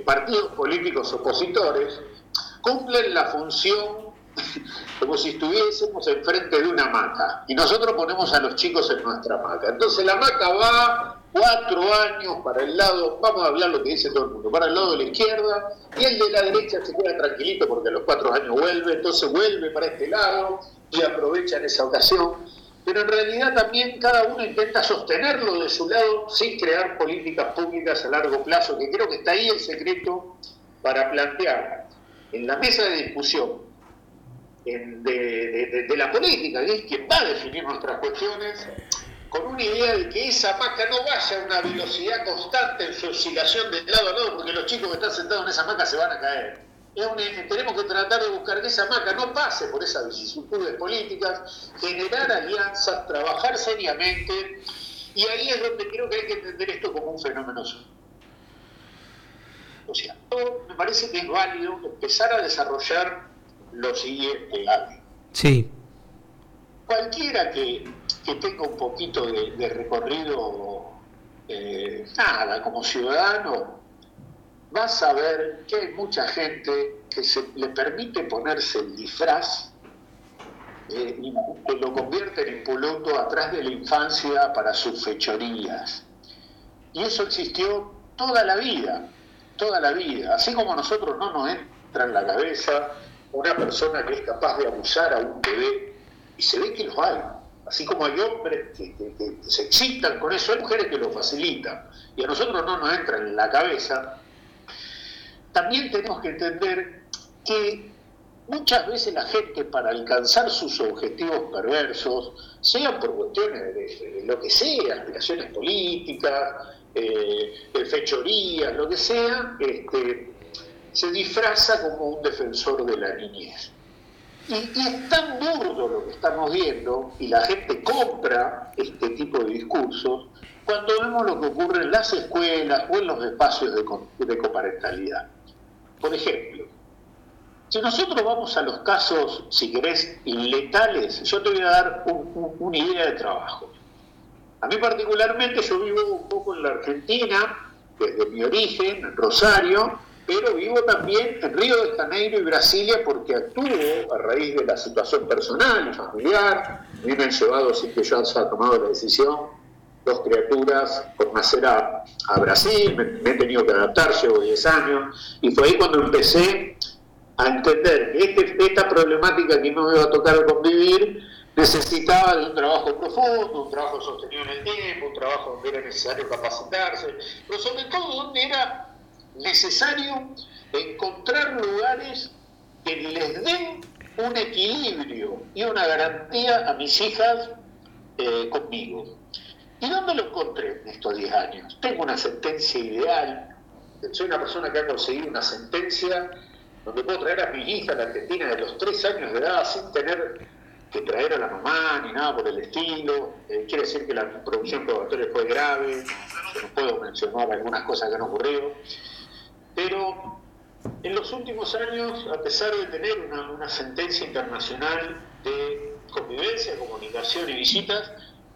partidos políticos opositores cumplen la función como si estuviésemos enfrente de una hamaca y nosotros ponemos a los chicos en nuestra hamaca. Entonces la hamaca va 4 años para el lado, vamos a hablar lo que dice todo el mundo, para el lado de la izquierda, y el de la derecha se queda tranquilito porque a los 4 años vuelve, entonces vuelve para este lado y aprovechan esa ocasión. Pero en realidad también cada uno intenta sostenerlo de su lado sin crear políticas públicas a largo plazo, que creo que está ahí el secreto para plantear en la mesa de discusión de la política, que es quien va a definir nuestras cuestiones, con una idea de que esa hamaca no vaya a una velocidad constante en su oscilación de lado a lado, porque los chicos que están sentados en esa hamaca se van a caer. Tenemos que tratar de buscar que esa hamaca no pase por esas vicisitudes políticas, generar alianzas, trabajar seriamente, y ahí es donde creo que hay que entender esto como un fenómeno social. Me parece que es válido empezar a desarrollar lo siguiente, Gaby. Sí. Cualquiera que tenga un poquito de recorrido, como ciudadano, va a saber que hay mucha gente que se le permite ponerse el disfraz y que lo convierte en impoluto atrás de la infancia para sus fechorías. Y eso existió toda la vida, así como a nosotros no nos entra en la cabeza una persona que es capaz de abusar a un bebé, y se ve que los hay, así como hay hombres que se excitan con eso, hay mujeres que lo facilitan, y a nosotros no nos entra en la cabeza. También tenemos que entender que muchas veces la gente, para alcanzar sus objetivos perversos, sean por cuestiones de lo que sea, aspiraciones políticas, fechorías, lo que sea, se disfraza como un defensor de la niñez. Y es tan burdo lo que estamos viendo, y la gente compra este tipo de discursos, cuando vemos lo que ocurre en las escuelas o en los espacios de coparentalidad. Por ejemplo, si nosotros vamos a los casos, si querés, letales, yo te voy a dar una idea de trabajo. A mí particularmente, yo vivo un poco en la Argentina, desde mi origen, en Rosario, pero vivo también en Río de Janeiro y Brasilia porque actúo a raíz de la situación personal y familiar. Me han llevado, sin que yo haya tomado la decisión, 2 criaturas por nacer a Brasil, me he tenido que adaptar, llevo 10 años, y fue ahí cuando empecé a entender que esta problemática que no me iba a tocar convivir necesitaba de un trabajo profundo, un trabajo sostenido en el tiempo, un trabajo donde era necesario capacitarse, pero sobre todo donde era necesario encontrar lugares que les den un equilibrio y una garantía a mis hijas conmigo. ¿Y dónde lo encontré en estos 10 años? Tengo una sentencia ideal. Soy una persona que ha conseguido una sentencia donde puedo traer a mi hija a la Argentina de los 3 años de edad sin tener que traer a la mamá ni nada por el estilo. Quiere decir que la producción probatoria fue grave, no puedo mencionar algunas cosas que han ocurrido. Pero en los últimos años, a pesar de tener una sentencia internacional de convivencia, comunicación y visitas,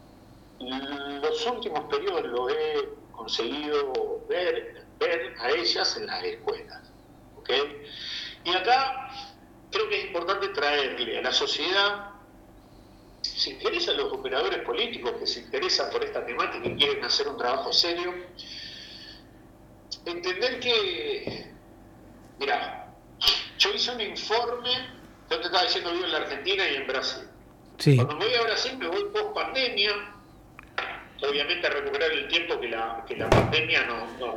los últimos periodos lo he conseguido ver a ellas en las escuelas. ¿Okay? Y acá creo que es importante traerle a la sociedad, si interesa a los operadores políticos que se interesan por esta temática y quieren hacer un trabajo serio, entender que, mira, yo hice un informe, yo te estaba diciendo, vivo en la Argentina y en Brasil. Sí. Cuando me voy a Brasil me voy post pandemia, obviamente a recuperar el tiempo que la pandemia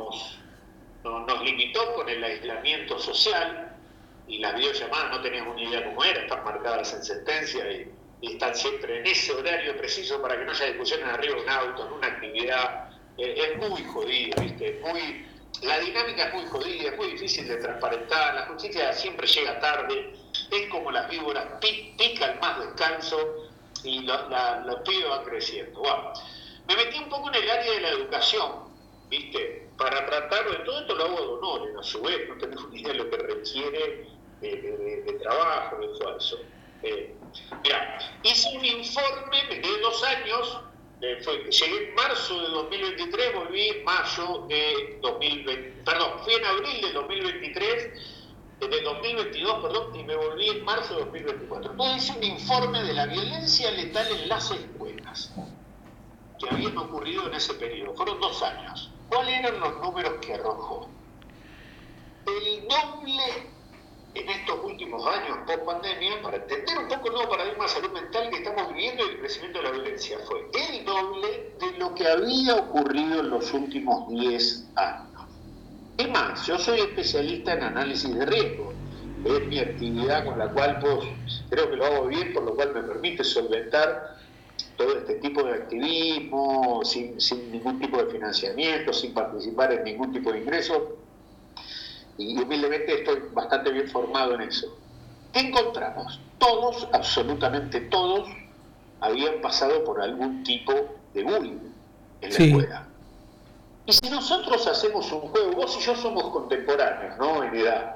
nos limitó con el aislamiento social, y las videollamadas no teníamos ni idea cómo era, están marcadas en sentencia y están siempre en ese horario preciso para que no haya discusiones arriba de un auto, en una actividad. Es muy jodido, ¿viste? La dinámica es muy jodida, es muy difícil de transparentar, la justicia siempre llega tarde, es como las víboras, pica el más descanso y los pibes van creciendo. Bueno, me metí un poco en el área de la educación, ¿viste? Para tratar de todo esto, lo hago de honor, a su vez, no tengo ni idea de lo que requiere de trabajo, de esfuerzo. Mirá, hice un informe, me quedé 2 años Llegué en marzo de 2023, volví en mayo de 2020, perdón, fui en abril de 2023, de 2022, perdón, y me volví en marzo de 2024. Entonces hice un informe de la violencia letal en las escuelas que habían ocurrido en ese periodo. Fueron 2 años. ¿Cuáles eran los números que arrojó? El doble en estos últimos años post pandemia, para entender un poco el nuevo paradigma de salud mental que estamos viviendo y el crecimiento de la violencia, fue el doble de lo que había ocurrido en los últimos 10 años. Es más, yo soy especialista en análisis de riesgo. Es mi actividad con la cual creo que lo hago bien, por lo cual me permite solventar todo este tipo de activismo, sin ningún tipo de financiamiento, sin participar en ningún tipo de ingreso. Y humildemente estoy bastante bien formado en eso. ¿Qué encontramos? Todos, absolutamente todos, habían pasado por algún tipo de bullying en la escuela. Y si nosotros hacemos un juego, vos y yo somos contemporáneos, ¿no? En edad.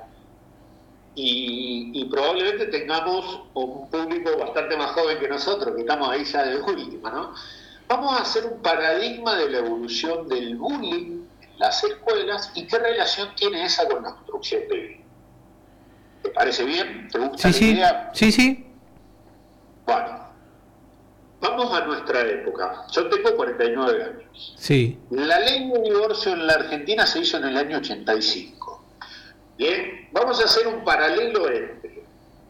Y probablemente tengamos un público bastante más joven que nosotros, que estamos ahí ya de última, ¿no? Vamos a hacer un paradigma de la evolución del bullying en las escuelas y qué relación tiene esa con la construcción de vida. ¿Te parece bien? ¿Te gusta la idea? Sí. Bueno, vamos a nuestra época. Yo tengo 49 años. Sí. La ley de divorcio en la Argentina se hizo en el año 85. Bien, vamos a hacer un paralelo entre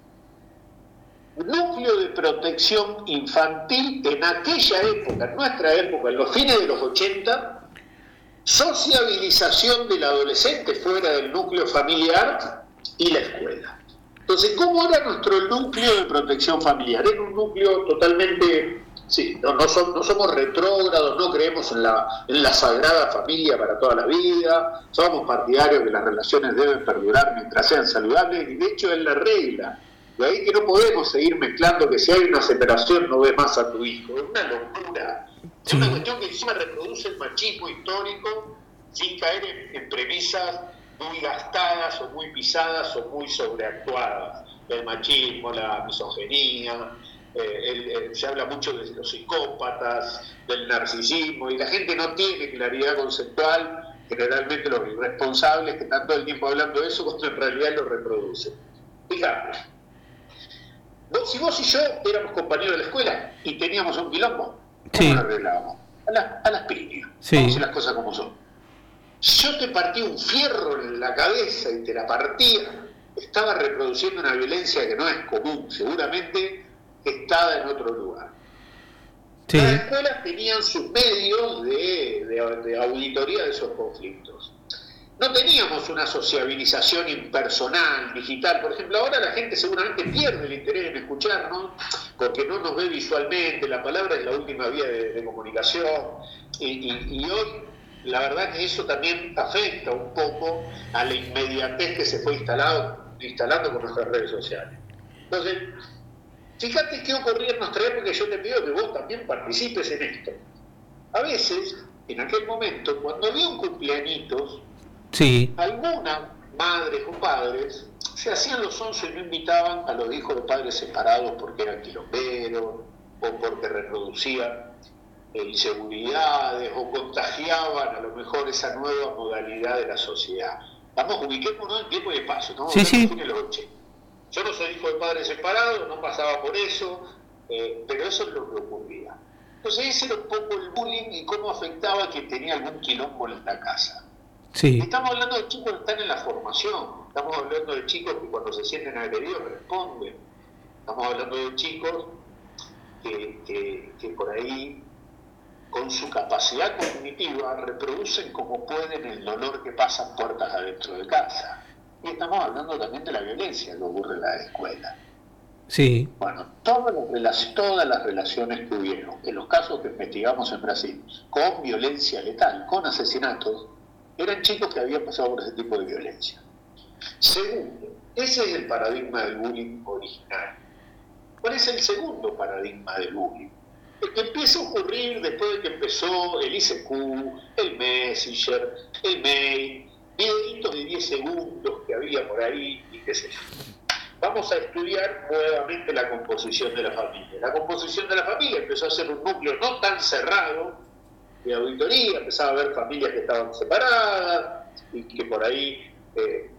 núcleo de protección infantil en aquella época, en nuestra época, en los fines de los 80, sociabilización del adolescente fuera del núcleo familiar y la escuela. Entonces, ¿cómo era nuestro núcleo de protección familiar? Era un núcleo totalmente... Sí, no somos retrógrados, no creemos en la sagrada familia para toda la vida, somos partidarios que las relaciones deben perdurar mientras sean saludables, y de hecho es la regla. De ahí que no podemos seguir mezclando que si hay una separación no ves más a tu hijo. Es una locura. Es una cuestión que encima reproduce el machismo histórico sin caer en premisas muy gastadas o muy pisadas o muy sobreactuadas. El machismo, la misoginia... se habla mucho de los psicópatas, del narcisismo, y la gente no tiene claridad conceptual, generalmente los irresponsables que están todo el tiempo hablando de eso cuando en realidad lo reproducen. Fíjate, si vos y yo éramos compañeros de la escuela y teníamos un quilombo, ¿cómo lo arreglábamos? A las piñas, vamos a decir las cosas como son. Si yo te partí un fierro en la cabeza y te la partía, estaba reproduciendo una violencia que no es común, seguramente estaba en otro lugar. Sí. Las escuelas tenían sus medios de auditoría de esos conflictos. No teníamos una sociabilización impersonal, digital. Por ejemplo, ahora la gente seguramente pierde el interés en escucharnos porque no nos ve visualmente. La palabra es la última vía de comunicación. Y hoy, la verdad que eso también afecta un poco a la inmediatez que se fue instalando con nuestras redes sociales. Entonces, fíjate qué ocurría en nuestra época, y yo te pido que vos también participes en esto. A veces, en aquel momento, cuando había un cumpleañitos, algunas madres o padres se hacían los 11 y no invitaban a los hijos de padres separados porque eran quilomberos o porque reproducían inseguridades o contagiaban a lo mejor esa nueva modalidad de la sociedad. Vamos, ubiquémonos en tiempo y espacio, ¿no? Yo no soy hijo de padres separados, no pasaba por eso, pero eso es lo que ocurría. Entonces ese era un poco el bullying y cómo afectaba a quien tenía algún quilombo en la casa. Estamos hablando de chicos que están en la formación, estamos hablando de chicos que cuando se sienten agredidos responden, estamos hablando de chicos que por ahí, con su capacidad cognitiva, reproducen como pueden el dolor que pasan puertas adentro de casa. Y estamos hablando también de la violencia que ocurre en la escuela. Sí. Bueno, todas las relaciones que hubieron, en los casos que investigamos en Brasil, con violencia letal, con asesinatos, eran chicos que habían pasado por ese tipo de violencia. Segundo, ese es el paradigma del bullying original. ¿Cuál es el segundo paradigma del bullying? El que empieza a ocurrir después de que empezó el ICQ, el Messenger, el mail, videitos de 10 segundos que había por ahí y qué sé yo. vamos a estudiar nuevamente la composición de la familia. La composición de la familia empezó a ser un núcleo no tan cerrado de auditoría, empezaba a haber familias que estaban separadas y que por ahí